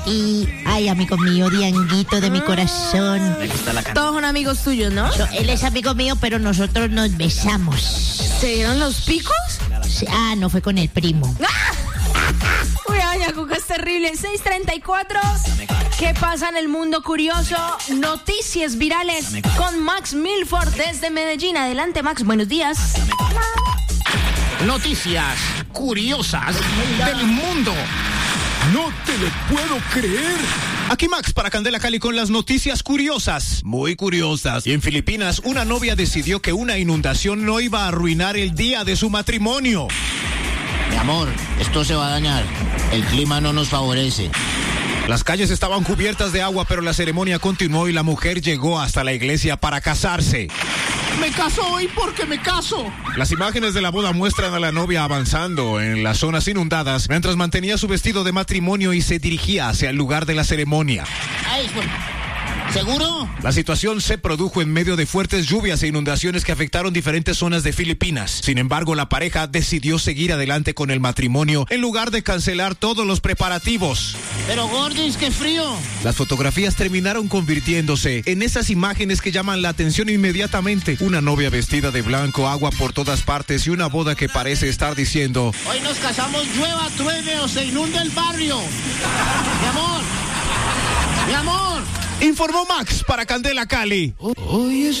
Y, ay, amigo mío, Dianguito de mi corazón. Me gusta la canción. Todos son amigos tuyos, ¿no? Él es amigo mío, pero nosotros nos besamos. ¿Se dieron los picos? Ah, no fue con el primo. Uy, doña Cuca, es terrible. 6:34. ¿Qué pasa en el mundo curioso? Noticias virales con Max Milford desde Medellín. Adelante, Max, buenos días. Noticias curiosas del mundo. ¡No te lo puedo creer! Aquí Max para Candela Cali con las noticias curiosas. Muy curiosas. Y en Filipinas, una novia decidió que una inundación no iba a arruinar el día de su matrimonio. Mi amor, esto se va a dañar. El clima no nos favorece. Las calles estaban cubiertas de agua, pero la ceremonia continuó y la mujer llegó hasta la iglesia para casarse. Me caso hoy porque me caso. Las imágenes de la boda muestran a la novia avanzando en las zonas inundadas mientras mantenía su vestido de matrimonio y se dirigía hacia el lugar de la ceremonia. Ay, ¿seguro? La situación se produjo en medio de fuertes lluvias e inundaciones que afectaron diferentes zonas de Filipinas. Sin embargo, la pareja decidió seguir adelante con el matrimonio en lugar de cancelar todos los preparativos. Pero Gordis, qué frío. Las fotografías terminaron convirtiéndose en esas imágenes que llaman la atención inmediatamente. Una novia vestida de blanco, agua por todas partes y una boda que parece estar diciendo: Hoy nos casamos, llueva, truene o se inunde el barrio. Mi amor. Mi amor. Informó Max para Candela Cali. Hoy es